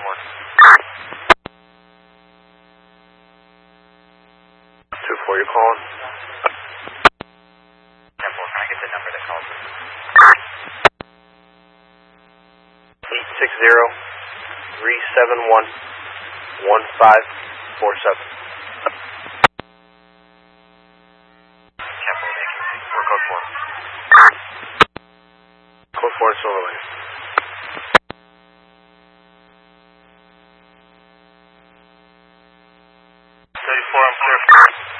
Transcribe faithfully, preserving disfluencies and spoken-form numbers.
one. two four, you're calling? ten four, can I get the number that calls? eight six zero, three seven one, one five four seven. ten four, thank you. We're code four. Code four, Silver Lake. thirty-four, I'm clear.